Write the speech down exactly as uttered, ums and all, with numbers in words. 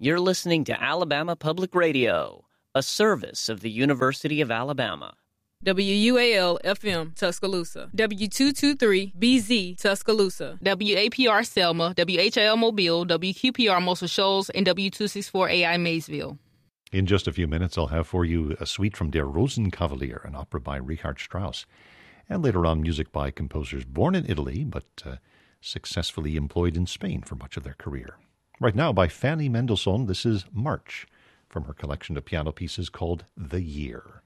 You're listening to Alabama Public Radio, a service of the University of Alabama. W U A L F M Tuscaloosa, W two twenty-three B Z Tuscaloosa, W A P R Selma, W H L Mobile, W Q P R Muscle Shoals, and W two sixty-four A I Maysville. In just a few minutes, I'll have for you a suite from Der Rosenkavalier, an opera by Richard Strauss, and later on music by composers born in Italy but uh, successfully employed in Spain for much of their career. Right now, by Fanny Mendelssohn, this is March, from her collection of piano pieces called The Year.